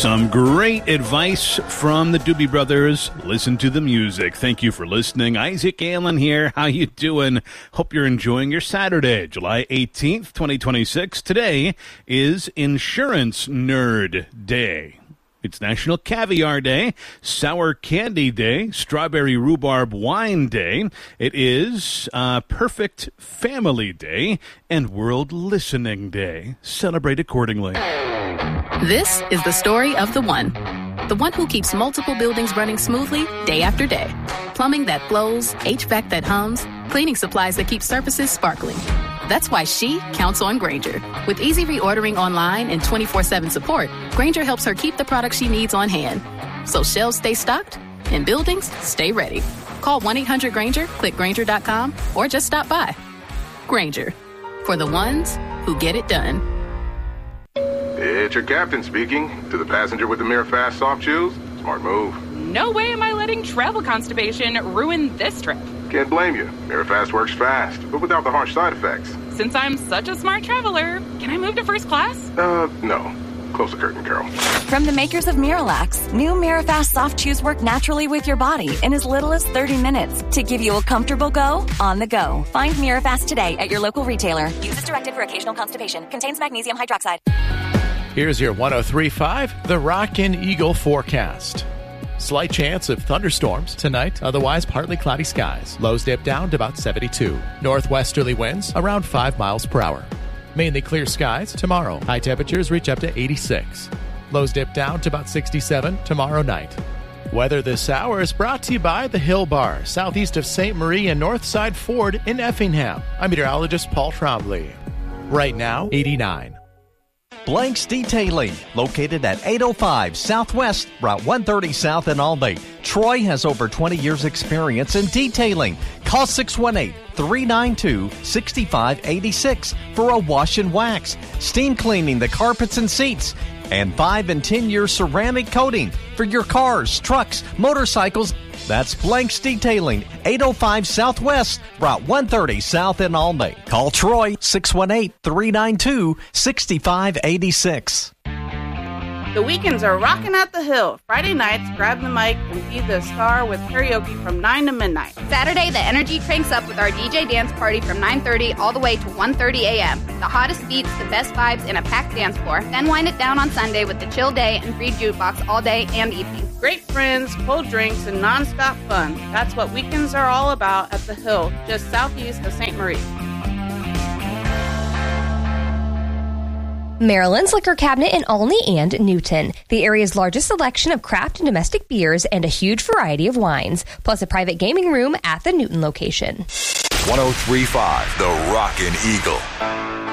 Some great advice from the Doobie Brothers. Listen to the music. Thank you for listening. Isaac Allen here. How you doing? Hope you're enjoying your Saturday, July 18th, 2026. Today is Insurance Nerd Day. It's National Caviar Day, Sour Candy Day, Strawberry Rhubarb Wine Day. It is Perfect Family Day and World Listening Day. Celebrate accordingly. This is the story of the one who keeps multiple buildings running smoothly day after day. Plumbing that flows, HVAC that hums, cleaning supplies that keep surfaces sparkling. That's why she counts on Grainger. With easy reordering online and 24/7 support, Grainger helps her keep the products she needs on hand. So shelves stay stocked and buildings stay ready. Call 1-800-GRAINGER, click Grainger.com, or just stop by. Grainger, for the ones who get it done. It's your captain speaking. To the passenger with the Mirafast soft chews, smart move. No way am I letting travel constipation ruin this trip. Can't blame you. Mirafast works fast, but without the harsh side effects. Since I'm such a smart traveler, can I move to first class? No. Close the curtain, Carol. From the makers of Miralax, new Mirafast soft chews work naturally with your body in as little as 30 minutes to give you a comfortable go on the go. Find Mirafast today at your local retailer. Use as directed for occasional constipation. Contains magnesium hydroxide. Here's your 103.5, the Rockin' Eagle forecast. Slight chance of thunderstorms tonight, otherwise partly cloudy skies. Lows dip down to about 72. Northwesterly winds around 5 miles per hour. Mainly clear skies tomorrow. High temperatures reach up to 86. Lows dip down to about 67 tomorrow night. Weather this hour is brought to you by the Hill Bar, southeast of St. Marie and Northside Ford in Effingham. I'm meteorologist Paul Trombley. Right now, 89. Blanks Detailing, located at 805 Southwest, Route 130 South in Albany. Troy has over 20 years experience in detailing. Call 618-392-6586 for a wash and wax, steam cleaning the carpets and seats, and 5 and 10-year ceramic coating for your cars, trucks, motorcycles. That's Blanks Detailing, 805 Southwest, Route 130 South in Albany. Call Troy, 618-392-6586. The weekends are rocking at the Hill. Friday nights, grab the mic and be the star with karaoke from 9 to midnight. Saturday, the energy cranks up with our DJ dance party from 9:30 all the way to 1:30 a.m. The hottest beats, the best vibes, and a packed dance floor. Then wind it down on Sunday with the chill day and free jukebox all day and evening. Great friends, cold drinks, and nonstop fun. That's what weekends are all about at the Hill, just southeast of St. Marie. Maryland's Liquor Cabinet in Olney and Newton. The area's largest selection of craft and domestic beers and a huge variety of wines, plus a private gaming room at the Newton location. 103.5, the Rockin' Eagle.